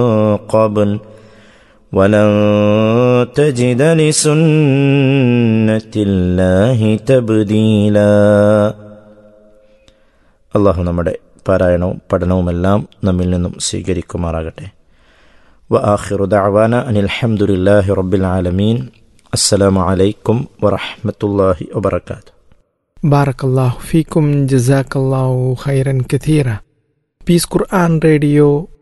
قبل ولن تجد لسنة الله تبديلا. അള്ളാഹു നമ്മുടെ പാരായണവും പഠനവുമെല്ലാം നമ്മിൽ നിന്നും സ്വീകരിക്കുമാറാകട്ടെ. വആഖിറു ദഅവാന അനിൽ ഹംദുലില്ലാഹി റബ്ബിൽ ആലമീൻ. അസ്സലാമു അലൈക്കും വറഹ്മത്തുള്ളാഹി വബറകാതുഹു. ബാറക്കല്ലാഹു ഫീക്കും. ജസാക്കല്ലാഹു ഖൈറൻ കതീറ. പീസ് ഖുർആൻ റേഡിയോ